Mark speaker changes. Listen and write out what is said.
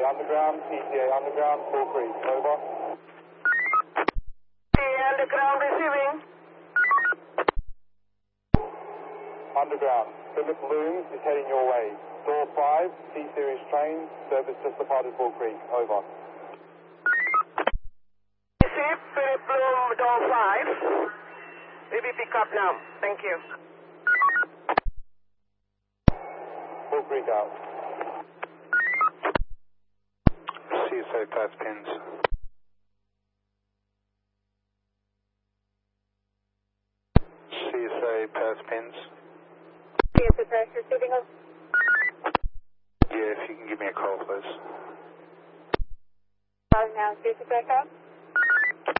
Speaker 1: Underground, PCA Underground, Bull Creek, over.
Speaker 2: PCA Underground receiving.
Speaker 1: Underground, Philip Looms is heading your way. Door 5, C-Series train, service just departed Bull Creek, over.
Speaker 2: Receive, Philip Loom, door 5. We will pick up now. Thank you.
Speaker 1: Bull Creek out.
Speaker 3: CSA pass pins. CSA pass pins.
Speaker 4: CSA pass receiving us.
Speaker 3: Yeah, if you can give me a call, please.
Speaker 4: Now, CSA back up.